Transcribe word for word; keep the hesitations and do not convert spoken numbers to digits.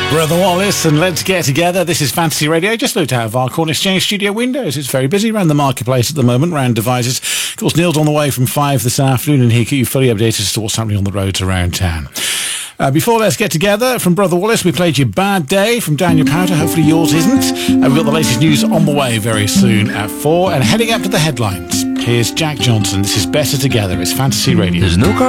Brother Wallace and Let's Get Together. This is Fantasy Radio. Just looked out of our Corn Exchange studio windows. It's very busy around the marketplace at the moment, around devices. Of course, Neil's on the way from five this afternoon, and he'll keep you fully updated as to what's happening on the roads around town. Uh, before Let's Get Together, from Brother Wallace, we played you Bad Day from Daniel Powter. Hopefully yours isn't. Uh, we've got the latest news on the way very soon at four. And heading up to the headlines, here's Jack Johnson. This is Better Together. It's Fantasy Radio. There's no